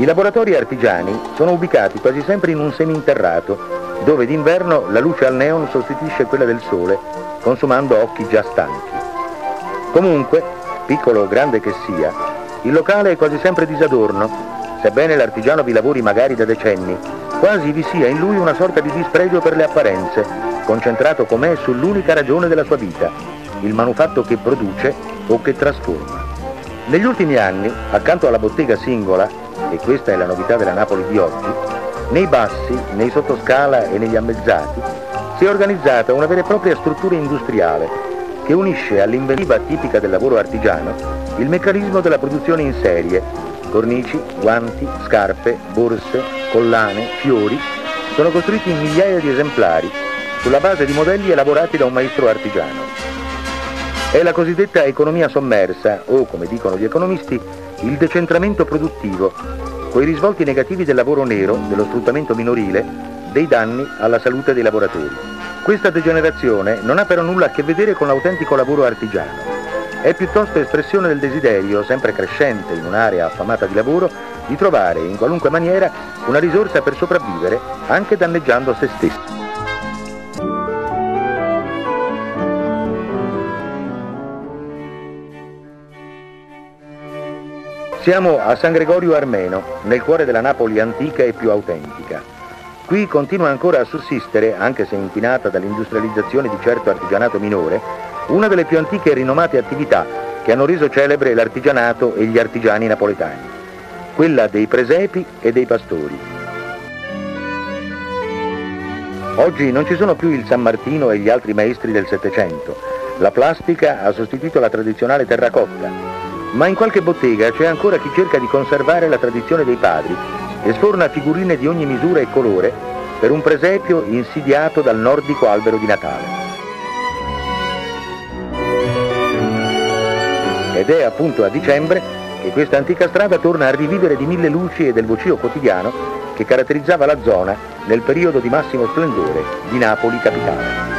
I laboratori artigiani sono ubicati quasi sempre in un seminterrato, dove d'inverno la luce al neon sostituisce quella del sole, consumando occhi già stanchi. Comunque, piccolo o grande che sia, il locale è quasi sempre disadorno, sebbene l'artigiano vi lavori magari da decenni, quasi vi sia in lui una sorta di dispregio per le apparenze, concentrato com'è sull'unica ragione della sua vita, il manufatto che produce o che trasforma. Negli ultimi anni, accanto alla bottega singola, e questa è la novità della Napoli di oggi, nei bassi, nei sottoscala e negli ammezzati si è organizzata una vera e propria struttura industriale che unisce all'inventiva tipica del lavoro artigiano il meccanismo della produzione in serie. Cornici, guanti, scarpe, borse, collane, fiori sono costruiti in migliaia di esemplari sulla base di modelli elaborati da un maestro artigiano. È la cosiddetta economia sommersa o, come dicono gli economisti, il decentramento produttivo, coi risvolti negativi del lavoro nero, dello sfruttamento minorile, dei danni alla salute dei lavoratori. Questa degenerazione non ha però nulla a che vedere con l'autentico lavoro artigiano. È piuttosto espressione del desiderio, sempre crescente in un'area affamata di lavoro, di trovare in qualunque maniera una risorsa per sopravvivere, anche danneggiando se stessi. Siamo a San Gregorio Armeno, nel cuore della Napoli antica e più autentica. Qui continua ancora a sussistere, anche se inquinata dall'industrializzazione di certo artigianato minore, una delle più antiche e rinomate attività che hanno reso celebre l'artigianato e gli artigiani napoletani, quella dei presepi e dei pastori. Oggi non ci sono più il San Martino e gli altri maestri del Settecento. La plastica ha sostituito la tradizionale terracotta, ma in qualche bottega c'è ancora chi cerca di conservare la tradizione dei padri e sforna figurine di ogni misura e colore per un presepio insidiato dal nordico albero di Natale. Ed è appunto a dicembre che questa antica strada torna a rivivere di mille luci e del vocio quotidiano che caratterizzava la zona nel periodo di massimo splendore di Napoli capitale.